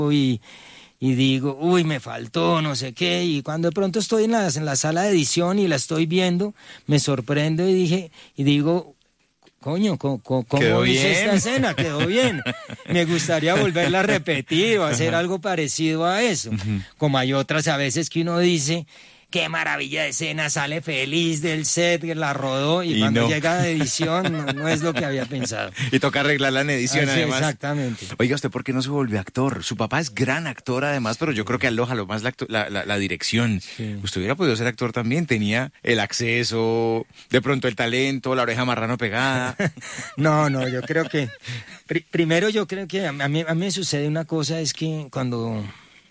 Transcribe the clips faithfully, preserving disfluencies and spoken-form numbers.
y, y digo, uy, me faltó, no sé qué, y cuando de pronto estoy en la, en la sala de edición y la estoy viendo, me sorprendo y dije, y digo, coño, ¿cómo, cómo hice esta escena? Quedó bien. Me gustaría volverla a repetir o hacer algo parecido a eso. Uh-huh. Como hay otras a veces que uno dice, qué maravilla de escena, sale feliz del set, la rodó, y, y cuando no. llega a edición no, no es lo que había pensado. Y toca arreglarla en edición, Así, además. Exactamente. Oiga, ¿usted por qué no se volvió actor? Su papá es gran actor, además, pero yo creo que aloja lo más la, la, la, la dirección. Sí. Usted hubiera podido ser actor también, tenía el acceso, de pronto el talento, la oreja marrano pegada. No, no, yo creo que... Pr- primero yo creo que a mí, a mí me sucede una cosa, es que cuando...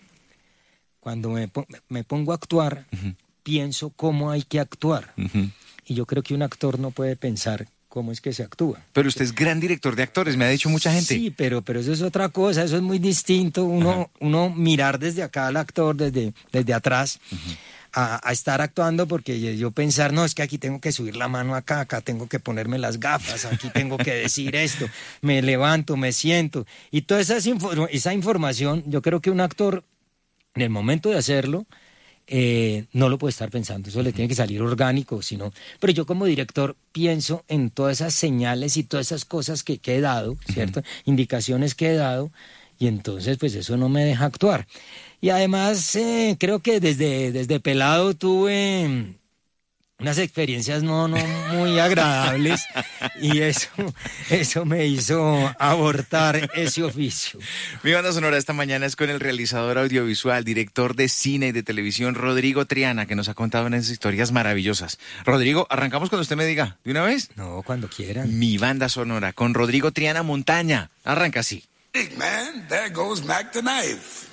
Cuando me, me pongo a actuar, uh-huh. pienso cómo hay que actuar. Uh-huh. Y yo creo que un actor no puede pensar cómo es que se actúa. Pero usted es gran director de actores, me ha dicho mucha gente. Sí, pero, pero eso es otra cosa, eso es muy distinto. Uno, uh-huh. uno mirar desde acá al actor, desde, desde atrás, uh-huh. a, a estar actuando, porque yo pensar, no, es que aquí tengo que subir la mano acá, acá tengo que ponerme las gafas, aquí tengo que decir esto, me levanto, me siento. Y toda esa, esa información, yo creo que un actor... en el momento de hacerlo, eh, no lo puede estar pensando, eso le tiene que salir orgánico, sino, pero yo como director pienso en todas esas señales y todas esas cosas que, que he dado, ¿cierto? Uh-huh. Indicaciones que he dado, y entonces pues eso no me deja actuar. Y además eh, creo que desde, desde pelado tuve unas experiencias no, no muy agradables, y eso, eso me hizo abortar ese oficio. Mi banda sonora esta mañana es con el realizador audiovisual, director de cine y de televisión, Rodrigo Triana, que nos ha contado unas historias maravillosas. Rodrigo, arrancamos cuando usted me diga, ¿de una vez? No, cuando quieran. Mi banda sonora con Rodrigo Triana Montaña. Arranca así. Big man, there goes Mac the Knife.